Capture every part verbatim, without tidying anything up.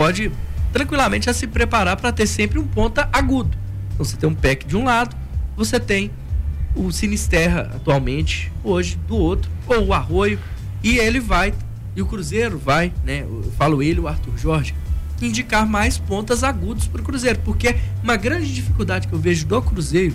pode tranquilamente já se preparar para ter sempre um ponta agudo. Então você tem um Peck de um lado, você tem o Sinisterra atualmente, hoje do outro, ou o Arroio, e ele vai, e o Cruzeiro vai, né? Eu falo ele, o Arthur Jorge, indicar mais pontas agudos para o Cruzeiro, porque uma grande dificuldade que eu vejo do Cruzeiro,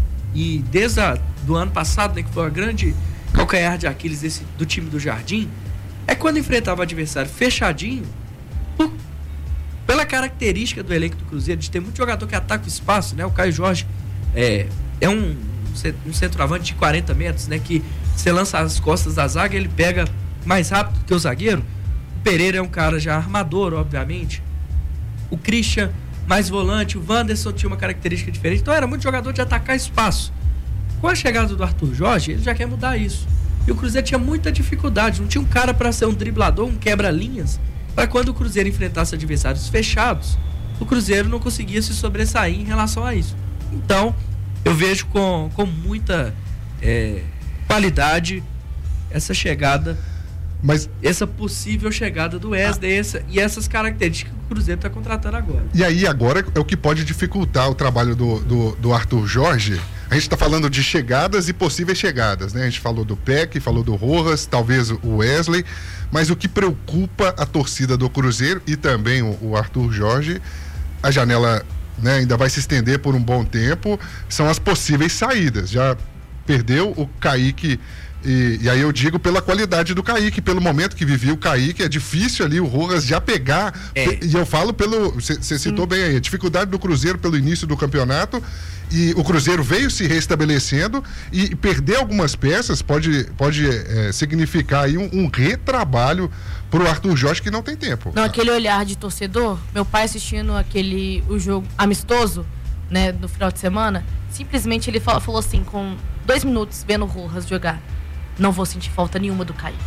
e desde a, do ano passado, né, que foi a grande calcanhar de Aquiles desse, do time do Jardim, é quando enfrentava o adversário fechadinho, por, pela característica do elenco do Cruzeiro, de ter muito jogador que ataca o espaço, né? O Caio Jorge é, é um, um centroavante de quarenta metros, né? Que você lança as costas da zaga, ele pega mais rápido que o zagueiro. O Pereira é um cara já armador, obviamente. O Christian, mais volante. O Wanderson tinha uma característica diferente. Então era muito jogador de atacar espaço. Com a chegada do Arthur Jorge, ele já quer mudar isso. E o Cruzeiro tinha muita dificuldade. Não tinha um cara para ser um driblador, um quebra-linhas, para quando o Cruzeiro enfrentasse adversários fechados, o Cruzeiro não conseguia se sobressair em relação a isso. Então, eu vejo com, com muita é, qualidade essa chegada, mas essa possível chegada do Wesley ah. essa, e essas características que o Cruzeiro está contratando agora. E aí agora é o que pode dificultar o trabalho do, do, do Arthur Jorge. A gente está falando de chegadas e possíveis chegadas, né? A gente falou do Peck, falou do Rojas, talvez o Wesley, mas o que preocupa a torcida do Cruzeiro e também o, o Arthur Jorge, a janela, né, ainda vai se estender por um bom tempo, são as possíveis saídas. Já perdeu o Kaique, e, e aí eu digo pela qualidade do Kaique, pelo momento que vivia o Kaique, é difícil ali o Rojas já pegar, é. E eu falo pelo, você citou hum. bem aí, a dificuldade do Cruzeiro pelo início do campeonato, e o Cruzeiro veio se restabelecendo, e perder algumas peças pode, pode é, significar aí um, um retrabalho pro Arthur Jorge, que não tem tempo. Não, aquele olhar de torcedor, meu pai assistindo aquele, o jogo amistoso, né, do final de semana, simplesmente ele falou, falou assim, com dois minutos vendo o Rojas jogar, não vou sentir falta nenhuma do Kaique.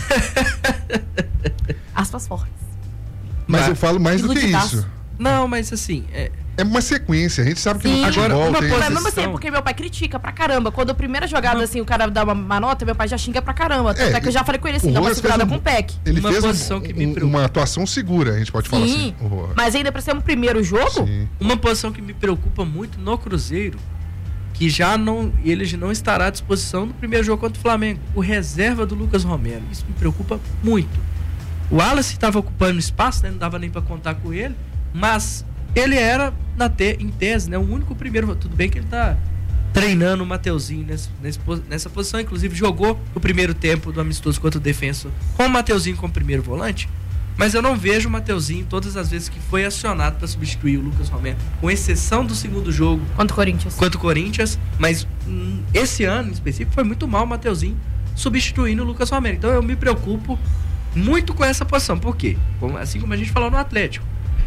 Aspas fortes. Mas, mas eu falo mais do que isso. Não, mas assim... É... é uma sequência, a gente sabe que Sim. no Agora, futebol uma tem... posição... Mas mesmo assim, porque meu pai critica pra caramba. Quando a primeira jogada, uma... assim, o cara dá uma, uma nota, meu pai já xinga pra caramba. Até é, que eu já falei com ele assim, dá uma segurada um, com o Peck. Ele uma fez posição um, que me um, uma atuação segura, a gente pode falar Sim, assim. Uhum. Mas ainda pra ser um primeiro jogo... Sim. Uma posição que me preocupa muito no Cruzeiro, que já não, ele já não estará à disposição no primeiro jogo contra o Flamengo, o reserva do Lucas Romero. Isso me preocupa muito. O Wallace estava ocupando espaço, né? Não dava nem para contar com ele, mas ele era, na te, em tese, né? o único primeiro. Tudo bem que ele está treinando o Mateuzinho nessa, nessa posição, inclusive jogou o primeiro tempo do amistoso contra o Defensor com o Mateuzinho como primeiro volante, mas eu não vejo o Mateuzinho todas as vezes que foi acionado para substituir o Lucas Romero, com exceção do segundo jogo contra o Corinthians. Contra o Corinthians, mas hum, esse ano em específico foi muito mal o Mateuzinho substituindo o Lucas Romero. Então eu me preocupo muito com essa posição. Por quê? Assim como a gente falou no Atlético.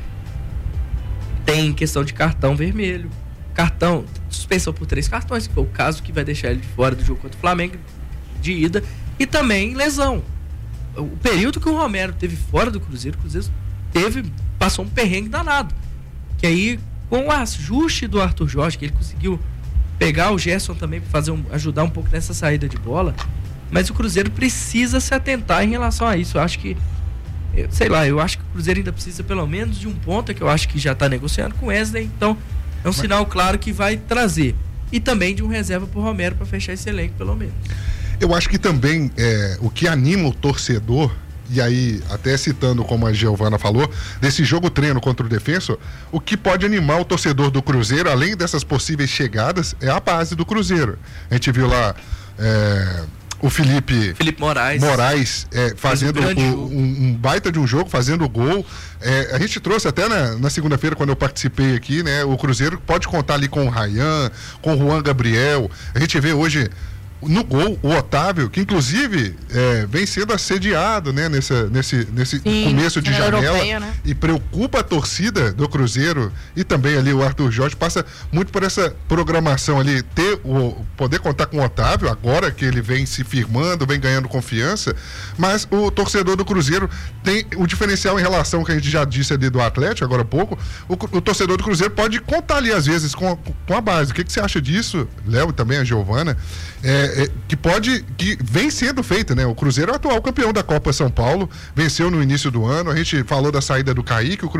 Tem questão de cartão vermelho, cartão, suspensão por três cartões, que foi o caso que vai deixar ele de fora do jogo contra o Flamengo de ida, e também lesão. O período que o Romero teve fora do Cruzeiro, o Cruzeiro teve, passou um perrengue danado. Que aí, com o ajuste do Arthur Jorge, que ele conseguiu pegar o Gerson também para fazer um, ajudar um pouco nessa saída de bola, mas o Cruzeiro precisa se atentar em relação a isso. Eu acho que, eu, sei lá, eu acho que o Cruzeiro ainda precisa pelo menos de um ponta, que eu acho que já está negociando com o Wesley, então é um mas... sinal claro que vai trazer. E também de um reserva pro Romero para fechar esse elenco, pelo menos. Eu acho que também é, o que anima o torcedor, e aí até citando como a Giovana falou, desse jogo treino contra o Defensor, o que pode animar o torcedor do Cruzeiro, além dessas possíveis chegadas, é a base do Cruzeiro. A gente viu lá é, o Felipe, Felipe Moraes, Moraes é, fazendo um, um, um baita de um jogo, fazendo gol. É, a gente trouxe até na, na segunda-feira, quando eu participei aqui, né? O Cruzeiro pode contar ali com o Ryan, com o Juan Gabriel. A gente vê hoje no gol o Otávio, que inclusive é, vem sendo assediado, né, nessa, nesse, nesse Sim, começo de janela europeia, né? E preocupa a torcida do Cruzeiro, e também ali o Arthur Jorge passa muito por essa programação ali, ter o, poder contar com o Otávio, agora que ele vem se firmando, vem ganhando confiança, mas o torcedor do Cruzeiro tem o diferencial em relação ao que a gente já disse ali do Atlético agora há pouco. O, o torcedor do Cruzeiro pode contar ali às vezes com, com a base. O que, que você acha disso, Léo, e também a Giovana? É, É, que pode, que vem sendo feita, né? O Cruzeiro é o atual campeão da Copa São Paulo, venceu no início do ano, a gente falou da saída do Kaique, o